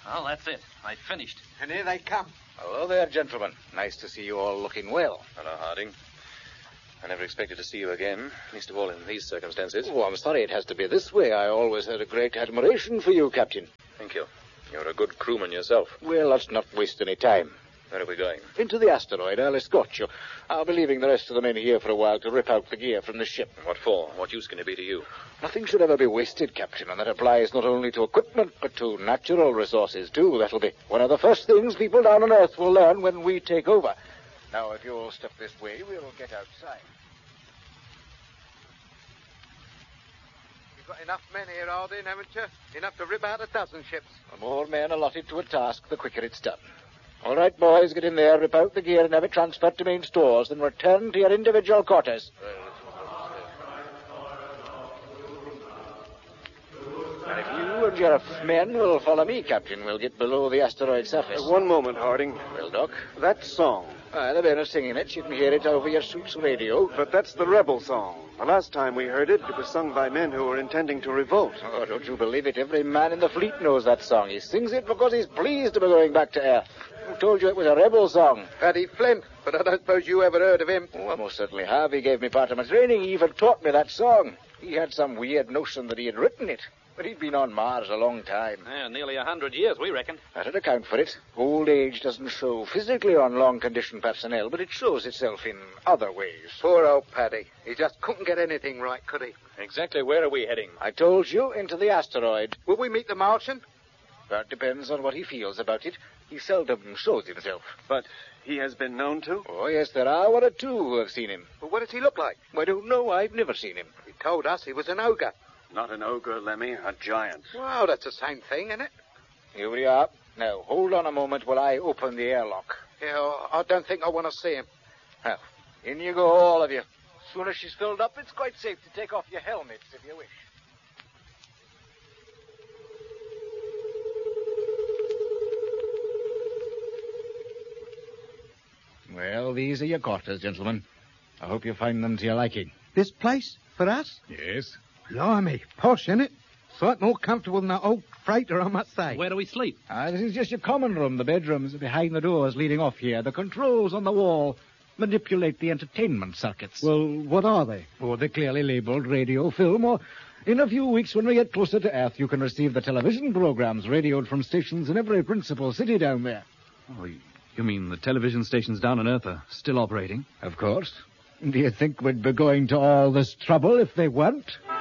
Well, that's it. I finished. And here they come. Hello there, gentlemen. Nice to see you all looking well. Hello, Harding. I never expected to see you again, least of all in these circumstances. Oh, I'm sorry it has to be this way. I always had a great admiration for you, Captain. Thank you. You're a good crewman yourself. Well, let's not waste any time. Where are we going? Into the asteroid. I'll escort you. I'll be leaving the rest of the men here for a while to rip out the gear from the ship. What for? What use can it be to you? Nothing should ever be wasted, Captain, and that applies not only to equipment, but to natural resources, too. That'll be one of the first things people down on Earth will learn when we take over. Now, if you'll step this way, we'll get outside. You've got enough men here, Harding, haven't you? Enough to rip out a dozen ships. The more men allotted to a task, the quicker it's done. All right, boys, get in there, rip out the gear, and have it transferred to main stores, then return to your individual quarters. And if you and your men will follow me, Captain, we'll get below the asteroid surface. One moment, Harding. Well, Doc? That song. The men are singing it. You can hear it over your suit's radio. But that's the rebel song. The last time we heard it, it was sung by men who were intending to revolt. Oh, don't you believe it? Every man in the fleet knows that song. He sings it because he's pleased to be going back to Earth. Who told you it was a rebel song? Paddy Flint, but I don't suppose you ever heard of him. Oh, I most certainly have. He gave me part of my training. He even taught me that song. He had some weird notion that he had written it. But he'd been on Mars a long time. Yeah, nearly 100 years, we reckon. That'd account for it. Old age doesn't show physically on long-conditioned personnel, but it shows itself in other ways. Poor old Paddy. He just couldn't get anything right, could he? Exactly where are we heading? I told you, into the asteroid. Will we meet the Martian? That depends on what he feels about it. He seldom shows himself. But he has been known to? Oh, yes, there are one or two who have seen him. But what does he look like? I don't know. I've never seen him. He told us he was an ogre. Not an ogre, Lemmy, a giant. Well, that's the same thing, isn't it? Here we are. Now, hold on a moment while I open the airlock. Yeah, I don't think I want to see him. Well, in you go, all of you. As soon as she's filled up, it's quite safe to take off your helmets if you wish. Well, these are your quarters, gentlemen. I hope you find them to your liking. This place? For us? Yes. Blimey, posh, isn't it? Sight more comfortable than that old freighter, I must say. Where do we sleep? This is just your common room. The bedrooms are behind the doors leading off here. The controls on the wall manipulate the entertainment circuits. Well, what are they? Oh, they're clearly labeled radio, film, or in a few weeks when we get closer to Earth, you can receive the television programs radioed from stations in every principal city down there. Oh, you mean the television stations down on Earth are still operating? Of course. Do you think we'd be going to all this trouble if they weren't?